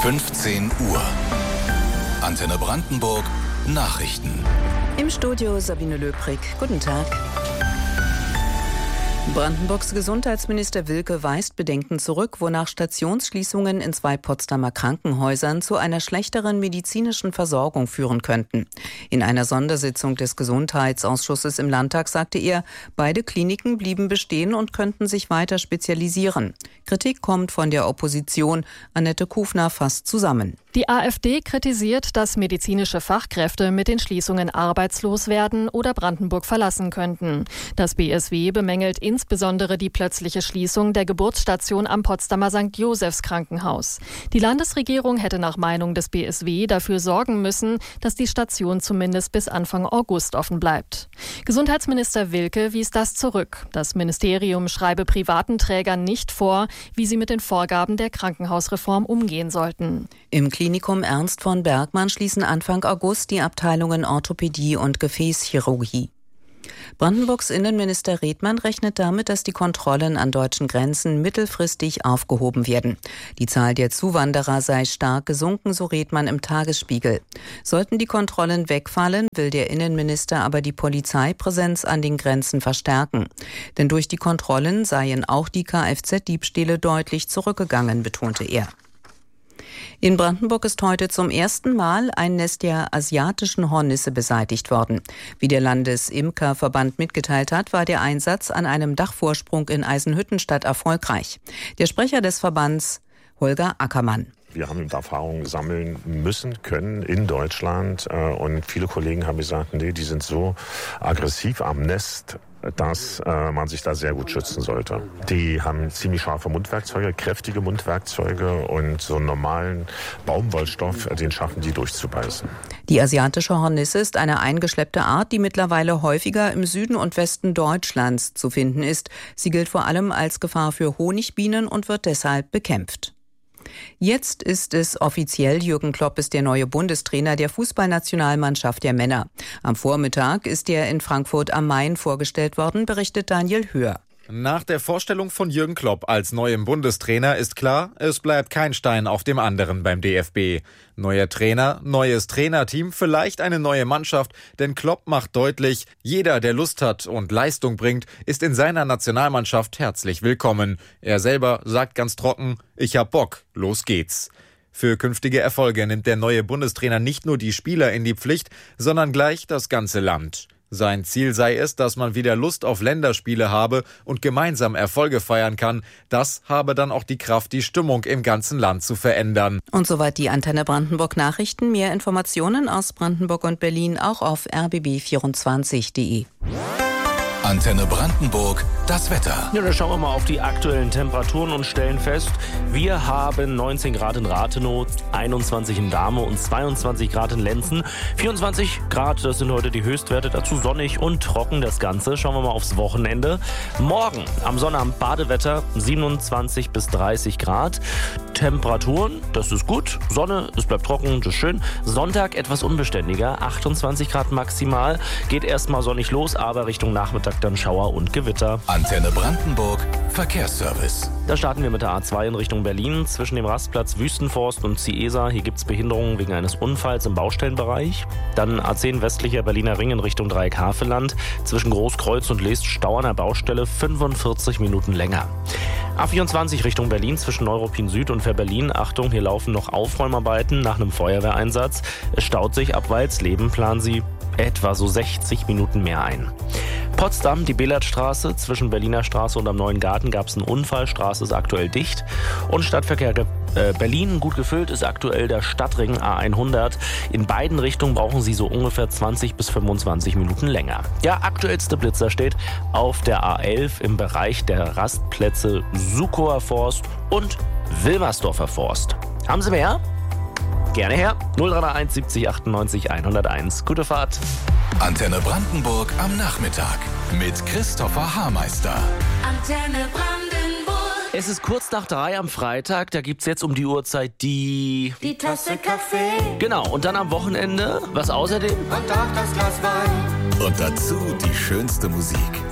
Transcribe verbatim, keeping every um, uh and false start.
fünfzehn Uhr. Antenne Brandenburg Nachrichten. Im Studio Sabine Löbrig. Guten Tag. Brandenburgs Gesundheitsminister Wilke weist Bedenken zurück, wonach Stationsschließungen in zwei Potsdamer Krankenhäusern zu einer schlechteren medizinischen Versorgung führen könnten. In einer Sondersitzung des Gesundheitsausschusses im Landtag sagte er, beide Kliniken blieben bestehen und könnten sich weiter spezialisieren. Kritik kommt von der Opposition. Annette Kufner fasst zusammen. Die AfD kritisiert, dass medizinische Fachkräfte mit den Schließungen arbeitslos werden oder Brandenburg verlassen könnten. Das B S W bemängelt insbesondere die plötzliche Schließung der Geburtsstation am Potsdamer Sankt Josephs Krankenhaus. Die Landesregierung hätte nach Meinung des B S W dafür sorgen müssen, dass die Station zumindest bis Anfang August offen bleibt. Gesundheitsminister Wilke wies das zurück. Das Ministerium schreibe privaten Trägern nicht vor, wie sie mit den Vorgaben der Krankenhausreform umgehen sollten. Im Klinikum Ernst von Bergmann schließen Anfang August die Abteilungen Orthopädie und Gefäßchirurgie. Brandenburgs Innenminister Redmann rechnet damit, dass die Kontrollen an deutschen Grenzen mittelfristig aufgehoben werden. Die Zahl der Zuwanderer sei stark gesunken, so Redmann im Tagesspiegel. Sollten die Kontrollen wegfallen, will der Innenminister aber die Polizeipräsenz an den Grenzen verstärken. Denn durch die Kontrollen seien auch die Kfz-Diebstähle deutlich zurückgegangen, betonte er. In Brandenburg ist heute zum ersten Mal ein Nest der asiatischen Hornisse beseitigt worden. Wie der Landesimkerverband mitgeteilt hat, war der Einsatz an einem Dachvorsprung in Eisenhüttenstadt erfolgreich. Der Sprecher des Verbands, Holger Ackermann. Wir haben Erfahrungen sammeln müssen, können in Deutschland. Und viele Kollegen haben gesagt, nee, die sind so aggressiv am Nest, dass äh, man sich da sehr gut schützen sollte. Die haben ziemlich scharfe Mundwerkzeuge, kräftige Mundwerkzeuge und so einen normalen Baumwollstoff, den schaffen die durchzubeißen. Die asiatische Hornisse ist eine eingeschleppte Art, die mittlerweile häufiger im Süden und Westen Deutschlands zu finden ist. Sie gilt vor allem als Gefahr für Honigbienen und wird deshalb bekämpft. Jetzt ist es offiziell, Jürgen Klopp ist der neue Bundestrainer der Fußballnationalmannschaft der Männer. Am Vormittag ist er in Frankfurt am Main vorgestellt worden, berichtet Daniel Höhr. Nach der Vorstellung von Jürgen Klopp als neuem Bundestrainer ist klar, es bleibt kein Stein auf dem anderen beim D F B. Neuer Trainer, neues Trainerteam, vielleicht eine neue Mannschaft, denn Klopp macht deutlich, jeder, der Lust hat und Leistung bringt, ist in seiner Nationalmannschaft herzlich willkommen. Er selber sagt ganz trocken, ich hab Bock, los geht's. Für künftige Erfolge nimmt der neue Bundestrainer nicht nur die Spieler in die Pflicht, sondern gleich das ganze Land. Sein Ziel sei es, dass man wieder Lust auf Länderspiele habe und gemeinsam Erfolge feiern kann. Das habe dann auch die Kraft, die Stimmung im ganzen Land zu verändern. Und soweit die Antenne Brandenburg Nachrichten. Mehr Informationen aus Brandenburg und Berlin auch auf r b b vierundzwanzig punkt d e. Antenne Brandenburg, das Wetter. Ja, da schauen wir mal auf die aktuellen Temperaturen und stellen fest, wir haben neunzehn Grad in Rathenow, einundzwanzig in Dahme und zweiundzwanzig Grad in Lenzen. vierundzwanzig Grad, das sind heute die Höchstwerte, dazu sonnig und trocken das Ganze. Schauen wir mal aufs Wochenende. Morgen am Sonnabend Badewetter, siebenundzwanzig bis dreißig Grad. Temperaturen, das ist gut. Sonne, es bleibt trocken, das ist schön. Sonntag etwas unbeständiger, achtundzwanzig Grad maximal. Geht erstmal sonnig los, aber Richtung Nachmittag dann Schauer und Gewitter. Antenne Brandenburg, Verkehrsservice. Da starten wir mit der A zwei in Richtung Berlin. Zwischen dem Rastplatz Wüstenforst und Ciesa. Hier gibt es Behinderungen wegen eines Unfalls im Baustellenbereich. Dann A zehn westlicher Berliner Ring in Richtung Dreieck-Havelland. Zwischen Großkreuz und Leest Stau an der Baustelle, fünfundvierzig Minuten länger. A vierundzwanzig Richtung Berlin zwischen Neuruppin Süd und Ver-Berlin. Achtung, hier laufen noch Aufräumarbeiten nach einem Feuerwehreinsatz. Es staut sich ab Walsleben, planen Sie etwa so sechzig Minuten mehr ein. Potsdam, die Belertstraße, zwischen Berliner Straße und am Neuen Garten gab es einen Unfall, Straße ist aktuell dicht. Und Stadtverkehr äh, Berlin, gut gefüllt, ist aktuell der Stadtring A hundert. In beiden Richtungen brauchen Sie so ungefähr zwanzig bis fünfundzwanzig Minuten länger. Der aktuellste Blitzer steht auf der A elf im Bereich der Rastplätze Sukower Forst und Wilmersdorfer Forst. Haben Sie mehr? Gerne her. null drei eins siebzig achtundneunzig hunderteins. Gute Fahrt. Antenne Brandenburg am Nachmittag mit Christopher Haarmeister. Antenne Brandenburg. Es ist kurz nach drei am Freitag. Da gibt's jetzt um die Uhrzeit die... Die Tasse Kaffee. Genau. Und dann am Wochenende, was außerdem? Und auch das Glas Wein. Und dazu die schönste Musik.